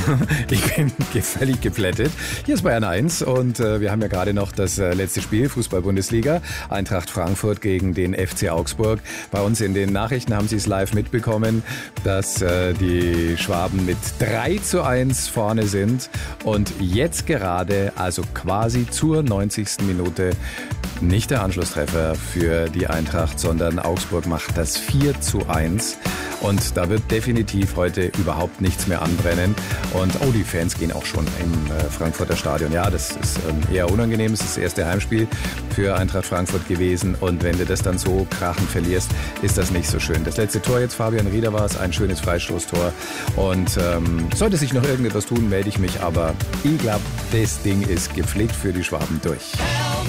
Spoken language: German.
Ich bin völlig geplättet. Hier ist Bayern 1 und wir haben ja gerade noch das letzte Spiel, Fußball-Bundesliga, Eintracht Frankfurt gegen den FC Augsburg. Bei uns in den Nachrichten haben Sie es live mitbekommen, dass die Schwaben mit 3:1 vorne sind und jetzt gerade, also quasi zur 90. Minute, nicht der Anschlusstreffer für die Eintracht, sondern Augsburg macht das 4:1. Und da wird definitiv heute überhaupt nichts mehr anbrennen. Und die Fans gehen auch schon im Frankfurter Stadion. Ja, das ist eher unangenehm. Es ist das erste Heimspiel für Eintracht Frankfurt gewesen. Und wenn du das dann so krachend verlierst, ist das nicht so schön. Das letzte Tor jetzt, Fabian Rieder war es, ein schönes Freistoßtor. Und sollte sich noch irgendetwas tun, melde ich mich. Aber ich glaube, das Ding ist gepflegt für die Schwaben durch.